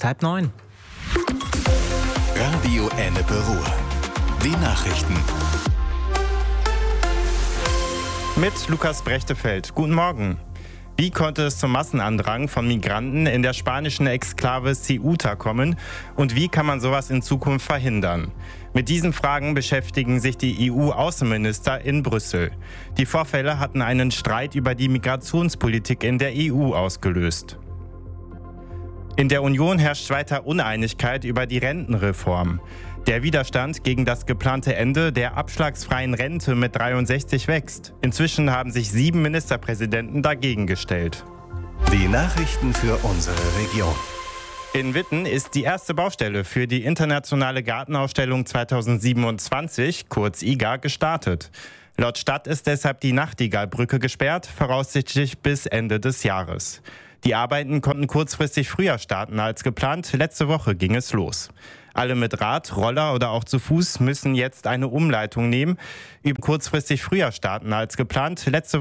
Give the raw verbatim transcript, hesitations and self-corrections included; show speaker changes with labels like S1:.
S1: ist halb neun.
S2: Radio Ennepe Ruhr. Die Nachrichten.
S3: Mit Lukas Brechtefeld. Guten Morgen. Wie konnte es zum Massenandrang von Migranten in der spanischen Exklave Ceuta kommen und wie kann man sowas in Zukunft verhindern? Mit diesen Fragen beschäftigen sich die E U-Außenminister in Brüssel. Die Vorfälle hatten einen Streit über die Migrationspolitik in der E U ausgelöst. In der Union herrscht weiter Uneinigkeit über die Rentenreform. Der Widerstand gegen das geplante Ende der abschlagsfreien Rente mit dreiundsechzig wächst. Inzwischen haben sich sieben Ministerpräsidenten dagegen gestellt.
S2: Die Nachrichten für unsere Region.
S3: In Witten ist die erste Baustelle für die internationale Gartenausstellung zweitausendsiebenundzwanzig, kurz I G A, gestartet. Laut Stadt ist deshalb die Nachtigallbrücke gesperrt, voraussichtlich bis Ende des Jahres. Die Arbeiten konnten kurzfristig früher starten als geplant. Letzte Woche ging es los. Alle mit Rad, Roller oder auch zu Fuß müssen jetzt eine Umleitung nehmen. Kurzfristig früher starten als geplant. Letzte